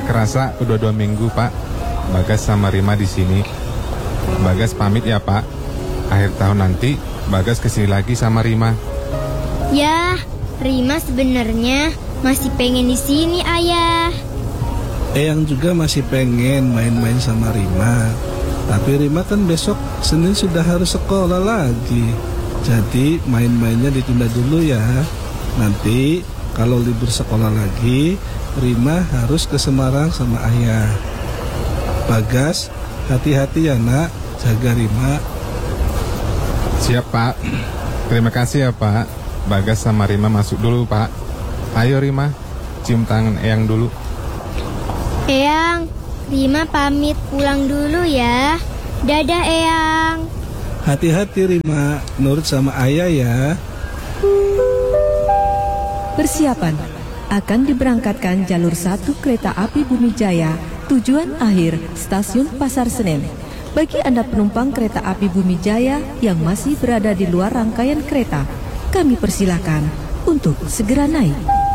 kerasa udah 2 minggu, Pak. Bagas sama Rima di sini. Bagas pamit ya, Pak. Akhir tahun nanti Bagas kesini lagi sama Rima. Ya, Rima sebenarnya masih pengen di sini, Ayah. Eyang juga masih pengen main-main sama Rima. Tapi Rima kan besok Senin sudah harus sekolah lagi. Jadi main-mainnya ditunda dulu ya. Nanti kalau libur sekolah lagi, Rima harus ke Semarang sama Ayah. Bagas, hati-hati ya nak, jaga Rima. Siap, Pak. Terima kasih ya, Pak. Bagas sama Rima masuk dulu, Pak. Ayo Rima, cium tangan Eyang dulu. Eyang, Rima pamit pulang dulu ya. Dadah Eyang. Hati-hati Rima, nurut sama ayah ya. Persiapan akan diberangkatkan jalur 1 kereta api Bumi Jaya, tujuan akhir stasiun Pasar Senen. Bagi Anda penumpang kereta api Bumi Jaya yang masih berada di luar rangkaian kereta, kami persilakan untuk segera naik.